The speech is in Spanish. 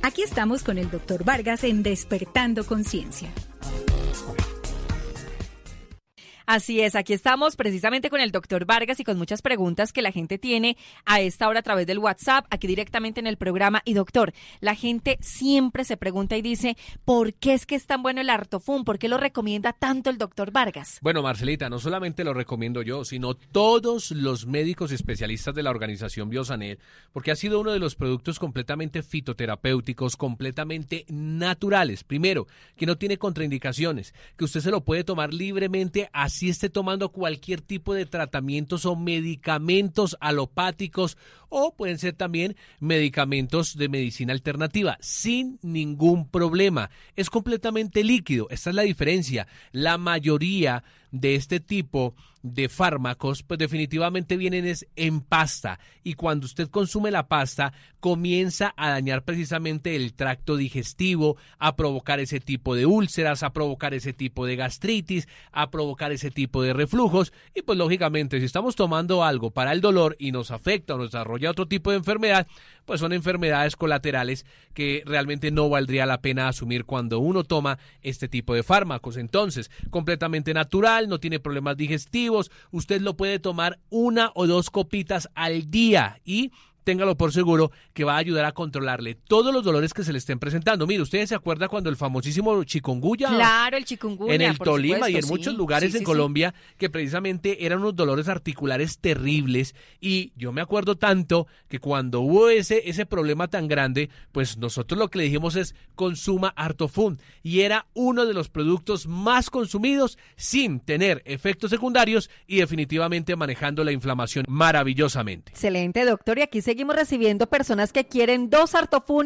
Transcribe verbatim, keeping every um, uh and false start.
Aquí estamos con el doctor Vargas en Despertando Conciencia. Así es, aquí estamos precisamente con el doctor Vargas y con muchas preguntas que la gente tiene a esta hora a través del WhatsApp, aquí directamente en el programa. Y doctor, la gente siempre se pregunta y dice, ¿por qué es que es tan bueno el Artofun? ¿Por qué lo recomienda tanto el doctor Vargas? Bueno, Marcelita, no solamente lo recomiendo yo, sino todos los médicos especialistas de la organización Biosaner, porque ha sido uno de los productos completamente fitoterapéuticos, completamente naturales. Primero, que no tiene contraindicaciones, que usted se lo puede tomar libremente así esté tomando cualquier tipo de tratamientos o medicamentos alopáticos, o pueden ser también medicamentos de medicina alternativa, sin ningún problema. Es completamente líquido, esta es la diferencia. La mayoría de este tipo de fármacos, pues definitivamente vienen es en pasta, y cuando usted consume la pasta, comienza a dañar precisamente el tracto digestivo, a provocar ese tipo de úlceras, a provocar ese tipo de gastritis, a provocar ese tipo de reflujos, y pues lógicamente si estamos tomando algo para el dolor y nos afecta o nos desarrolla otro tipo de enfermedad, pues son enfermedades colaterales que realmente no valdría la pena asumir cuando uno toma este tipo de fármacos. Entonces, completamente natural, no tiene problemas digestivos, usted lo puede tomar una o dos copitas al día y téngalo por seguro que va a ayudar a controlarle todos los dolores que se le estén presentando. Mire, ¿ustedes se acuerdan cuando el famosísimo chikungunya? Claro, el chikungunya, en el por Tolima supuesto, y en sí, muchos lugares sí, en sí, Colombia, sí, que precisamente eran unos dolores articulares terribles, y yo me acuerdo tanto que cuando hubo ese, ese problema tan grande, pues nosotros lo que le dijimos es consuma Artofun, y era uno de los productos más consumidos sin tener efectos secundarios y definitivamente manejando la inflamación maravillosamente. Excelente, doctor, y aquí seguimos recibiendo personas que quieren dos Artofun